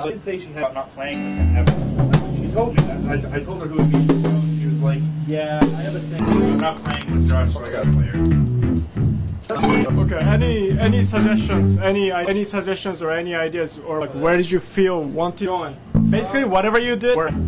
didn't say she had not playing with him ever. She told me that. I told her who would be. She was like, "Yeah, I have a thing. I'm not playing with Josh, so I got a player." Okay. Any suggestions? Any suggestions or any ideas, or like where did you feel wanting going? Basically, whatever you did,